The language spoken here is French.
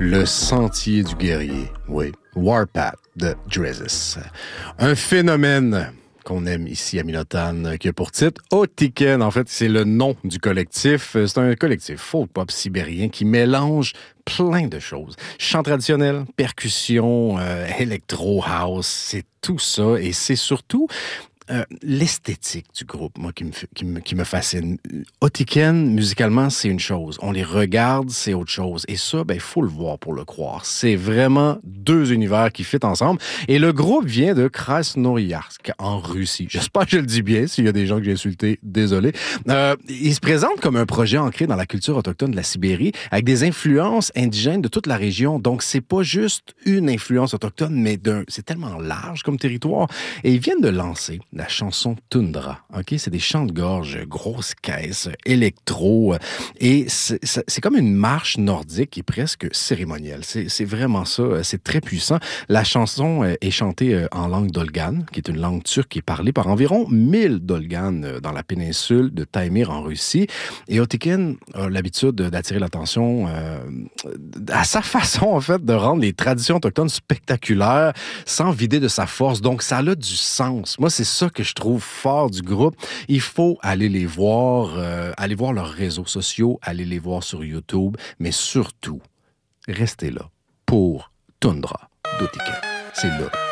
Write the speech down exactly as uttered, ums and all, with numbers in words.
Le Sentier du Guerrier, oui, Warpath de Dresses. Un phénomène qu'on aime ici à Minotan, qui a pour titre Otiken. En fait, c'est le nom du collectif. C'est un collectif folk-pop sibérien qui mélange plein de choses. Chant traditionnel, percussion, euh, électro-house, c'est tout ça. Et c'est surtout Euh, l'esthétique du groupe, moi, qui me, qui me, qui me fascine. Otiken, musicalement, c'est une chose. On les regarde, c'est autre chose. Et ça, ben, il faut le voir pour le croire. C'est vraiment deux univers qui fit ensemble. Et le groupe vient de Krasnoïarsk, en Russie. J'espère que je le dis bien. S'il y a des gens que j'ai insultés, désolé. Euh, il se présente comme un projet ancré dans la culture autochtone de la Sibérie, avec des influences indigènes de toute la région. Donc, c'est pas juste une influence autochtone, mais d'un, c'est tellement large comme territoire. Et ils viennent de lancer la chanson Tundra. OK? C'est des chants de gorge, grosses caisses, électro. Et c'est, c'est comme une marche nordique qui est presque cérémonielle. C'est, c'est vraiment ça. C'est très puissant. La chanson est chantée en langue dolgane, qui est une langue turque qui est parlée par environ mille dolganes dans la péninsule de Taimyr en Russie. Et Otiken a l'habitude d'attirer l'attention euh, à sa façon, en fait, de rendre les traditions autochtones spectaculaires sans vider de sa force. Donc, ça a du sens. Moi, c'est ça que je trouve fort du groupe. Il faut aller les voir, euh, aller voir leurs réseaux sociaux, aller les voir sur YouTube, mais surtout, restez là pour Tundra d'Otiken. C'est là.